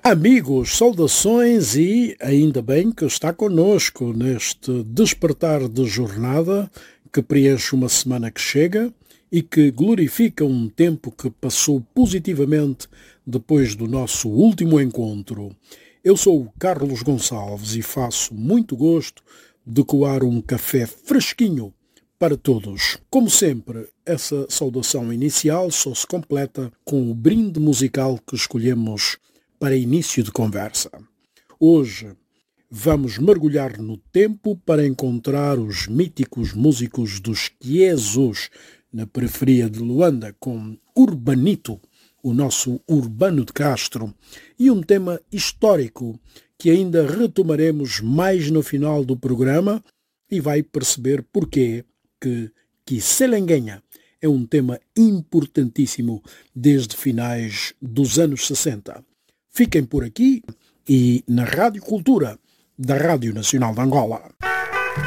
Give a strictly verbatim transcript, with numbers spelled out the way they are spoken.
Amigos, saudações e ainda bem que está conosco neste despertar de jornada que preenche uma semana que chega e que glorifica um tempo que passou positivamente depois do nosso último encontro. Eu sou o Carlos Gonçalves e faço muito gosto de coar um café fresquinho para todos. Como sempre, essa saudação inicial só se completa com o brinde musical que escolhemos para início de conversa. Hoje vamos mergulhar no tempo para encontrar os míticos músicos dos Quiesos na periferia de Luanda com Urbanito, o nosso Urbano de Castro, e um tema histórico que ainda retomaremos mais no final do programa e vai perceber porquê que Kisselengenha é um tema importantíssimo desde finais dos anos sessenta. Fiquem por aqui e na Rádio Cultura da Rádio Nacional de Angola.